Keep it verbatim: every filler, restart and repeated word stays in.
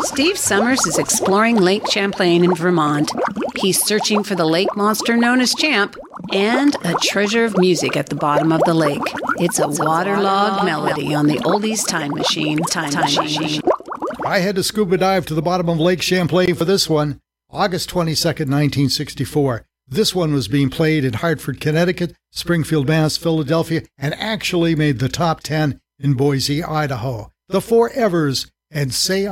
Steve Summers is exploring Lake Champlain in Vermont. He's searching for the lake monster known as Champ and a treasure of music at the bottom of the lake. It's a waterlogged melody on the Oldies Time Machine. Time, time machine. I had to scuba dive to the bottom of Lake Champlain for this one. August twenty-second, nineteen sixty-four. This one was being played in Hartford, Connecticut, Springfield, Mass, Philadelphia, and actually made the top ten in Boise, Idaho. The Four Evers and Say